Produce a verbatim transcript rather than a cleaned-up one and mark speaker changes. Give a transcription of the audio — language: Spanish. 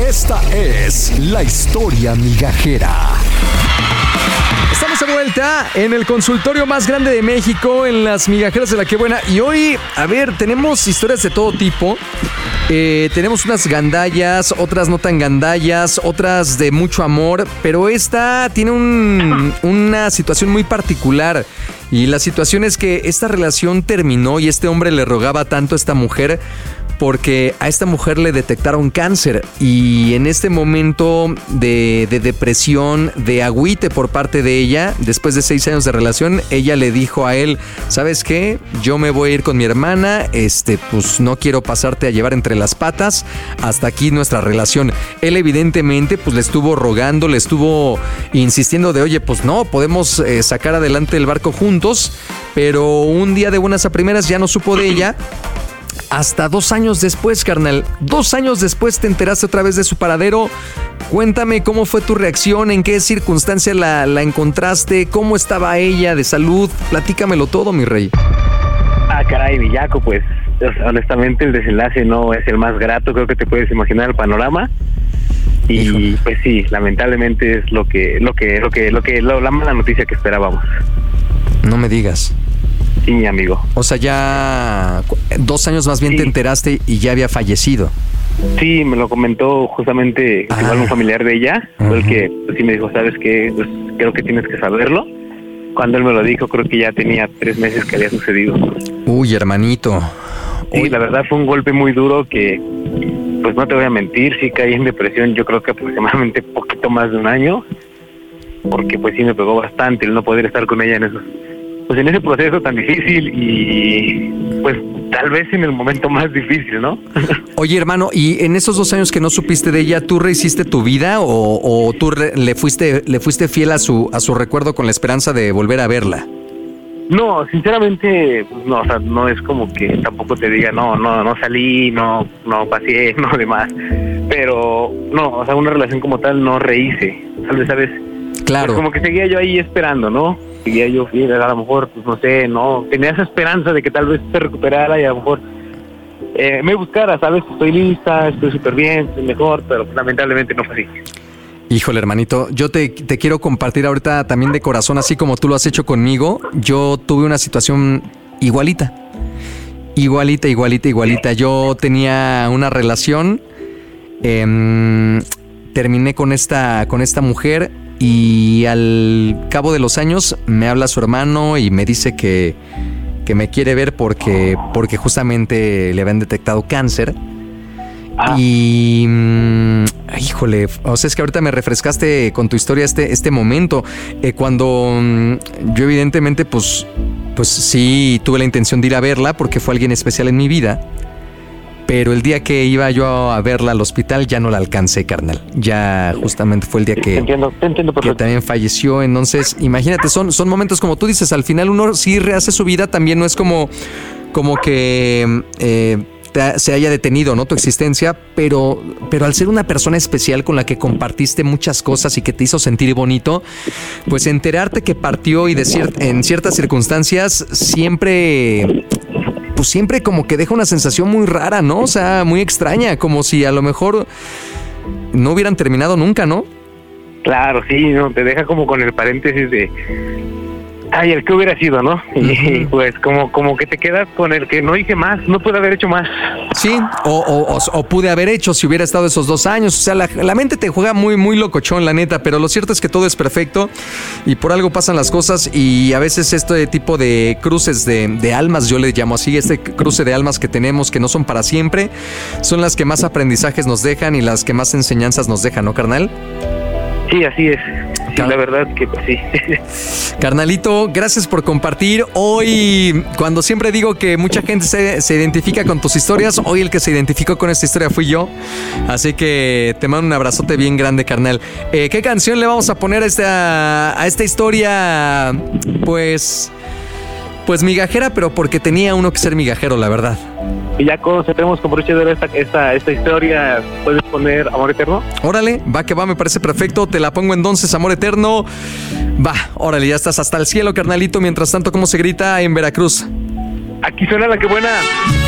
Speaker 1: Esta es la historia migajera.
Speaker 2: Estamos de vuelta en el consultorio más grande de México, en las migajeras de la que buena. Y hoy, a ver, tenemos historias de todo tipo. Eh, tenemos unas gandallas, otras no tan gandallas, otras de mucho amor. Pero esta tiene un, una situación muy particular. Y la situación es que esta relación terminó y este hombre le rogaba tanto a esta mujer porque a esta mujer le detectaron cáncer y en este momento de, de depresión, de agüite por parte de ella, después de seis años de relación, ella le dijo a él, ¿sabes qué? Yo me voy a ir con mi hermana, este, pues no quiero pasarte a llevar entre las patas, hasta aquí nuestra relación. Él evidentemente pues le estuvo rogando, le estuvo insistiendo de, oye, pues no, podemos eh, sacar adelante el barco juntos, pero un día de buenas a primeras ya no supo de ella. Hasta dos años después, carnal. Dos años después te enteraste otra vez de su paradero. Cuéntame cómo fue tu reacción, en qué circunstancia la, la encontraste, cómo estaba ella de salud. Platícamelo todo, mi rey.
Speaker 3: Ah, caray, Villaco, pues honestamente el desenlace no es el más grato, creo que te puedes imaginar el panorama. Y Híjole. Pues sí, lamentablemente es lo que, lo que, lo que, lo que, lo, la mala noticia que esperábamos.
Speaker 2: No me digas.
Speaker 3: Sí, mi amigo.
Speaker 2: O sea, ya dos años más bien sí. Te enteraste y ya había fallecido.
Speaker 3: Sí, me lo comentó justamente ah. igual un familiar de ella, uh-huh. fue el que pues, sí me dijo, ¿sabes qué? Pues creo que tienes que saberlo. Cuando él me lo dijo, creo que ya tenía tres meses que había sucedido.
Speaker 2: Uy, hermanito.
Speaker 3: Sí,
Speaker 2: Uy.
Speaker 3: La verdad fue un golpe muy duro que, pues no te voy a mentir, sí caí en depresión, yo creo que aproximadamente poquito más de un año, porque pues sí me pegó bastante el no poder estar con ella en esos... pues en ese proceso tan difícil y pues tal vez en el momento más difícil, ¿no?
Speaker 2: Oye, hermano, ¿y en esos dos años que no supiste de ella, tú rehiciste tu vida o, o tú re, le fuiste le fuiste fiel a su a su recuerdo con la esperanza de volver a verla?
Speaker 3: No, sinceramente, no, o sea, no es como que tampoco te diga, no, no, no salí, no, no pasé, no demás, pero no, o sea, una relación como tal no rehice, tal vez, ¿sabes?
Speaker 2: Claro.
Speaker 3: Pues como que seguía yo ahí esperando, ¿no? Seguía yo fiel, a lo mejor, pues no sé, no, tenía esa esperanza de que tal vez se recuperara y a lo mejor eh, me buscara, ¿sabes? Estoy lista, estoy súper bien, estoy mejor, pero lamentablemente no fue así.
Speaker 2: Híjole, hermanito, yo te, te quiero compartir ahorita también de corazón, así como tú lo has hecho conmigo. Yo tuve una situación igualita, igualita, igualita, igualita. Yo tenía una relación, eh, terminé con esta, con esta mujer y al cabo de los años me habla su hermano y me dice que, que me quiere ver porque, porque justamente le habían detectado cáncer. Ah. Y mmm, híjole, o sea, es que ahorita me refrescaste con tu historia este, este momento, eh, cuando mmm, yo evidentemente pues, pues sí tuve la intención de ir a verla porque fue alguien especial en mi vida, pero el día que iba yo a verla al hospital ya no la alcancé, carnal. Ya justamente fue el día que,
Speaker 3: te entiendo, te entiendo
Speaker 2: que también falleció. Entonces, imagínate, son, son momentos como tú dices, al final uno sí rehace su vida, también no es como, como que... Eh, se haya detenido, ¿no? Tu existencia, pero, pero al ser una persona especial con la que compartiste muchas cosas y que te hizo sentir bonito, pues enterarte que partió y de cier- en ciertas circunstancias siempre, pues siempre como que deja una sensación muy rara, ¿no? O sea, muy extraña, como si a lo mejor no hubieran terminado nunca, ¿no?
Speaker 3: Claro, sí, no, te deja como con el paréntesis de... ay, el que hubiera sido, ¿no? Y pues como como que te quedas con el que no hice más, no pude haber hecho más.
Speaker 2: Sí, o, o, o, o pude haber hecho si hubiera estado esos dos años. O sea, la, la mente te juega muy, muy locochón, la neta, pero lo cierto es que todo es perfecto y por algo pasan las cosas y a veces este tipo de cruces de, de almas, yo le llamo así, este cruce de almas que tenemos que no son para siempre, son las que más aprendizajes nos dejan y las que más enseñanzas nos dejan, ¿no, carnal?
Speaker 3: Sí, así es. Sí, la verdad que pues sí.
Speaker 2: Carnalito, gracias por compartir. Hoy, cuando siempre digo que mucha gente se, se identifica con tus historias, hoy el que se identificó con esta historia fui yo. Así que te mando un abrazote bien grande, carnal. Eh, ¿Qué canción le vamos a poner a esta, a esta historia? Pues... Pues migajera, pero porque tenía uno que ser migajero, la verdad.
Speaker 3: Y ya conocemos con broche de oro esta, esta, esta historia, ¿puedes poner Amor Eterno?
Speaker 2: Órale, va que va, me parece perfecto. Te la pongo entonces, Amor Eterno. Va, órale, ya estás hasta el cielo, carnalito. Mientras tanto, ¿cómo se grita en Veracruz?
Speaker 3: Aquí suena la que buena.